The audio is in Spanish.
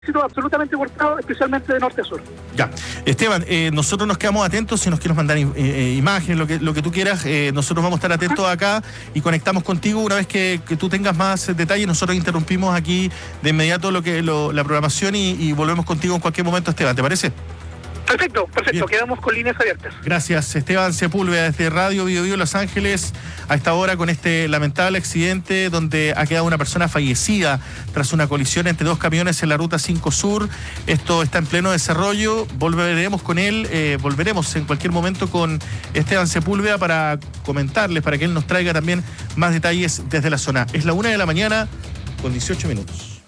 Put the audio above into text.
tránsito absolutamente cortado, especialmente de norte a sur. Ya. Esteban, nosotros nos quedamos atentos. Si nos quieres mandar imágenes, lo que tú quieras, nosotros vamos a estar atentos acá y conectamos contigo una vez que tú tengas más detalles. Nosotros interrumpimos aquí de inmediato la programación y volvemos contigo en cualquier momento, Esteban, ¿te parece? Perfecto, Bien. quedamos con líneas abiertas. Gracias, Esteban Sepúlveda, desde Radio Bio Bio Los Ángeles, a esta hora con este lamentable accidente donde ha quedado una persona fallecida tras una colisión entre dos camiones en la Ruta 5 Sur. Esto está en pleno desarrollo, volveremos con él, volveremos en cualquier momento con Esteban Sepúlveda para comentarles, para que él nos traiga también más detalles desde la zona. Es la 1:00 a.m, con 18 minutos.